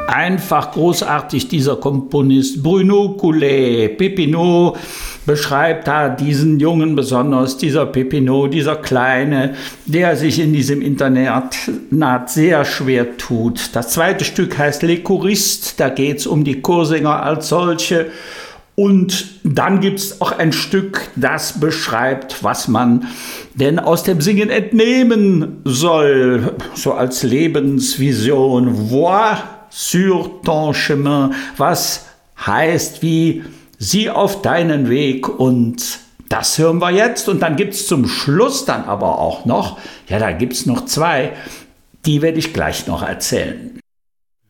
Einfach großartig, dieser Komponist Bruno Coulet. Pépinot beschreibt da diesen Jungen besonders, dieser Pépinot, dieser Kleine, der sich in diesem Internat sehr schwer tut. Das zweite Stück heißt Les Choristes, da geht es um die Chorsänger als solche. Und dann gibt es auch ein Stück, das beschreibt, was man denn aus dem Singen entnehmen soll, so als Lebensvision. Vois sur ton chemin, was heißt wie sieh auf deinen Weg, und das hören wir jetzt. Und dann gibt es zum Schluss dann aber auch noch, ja, da gibt es noch zwei, die werde ich gleich noch erzählen.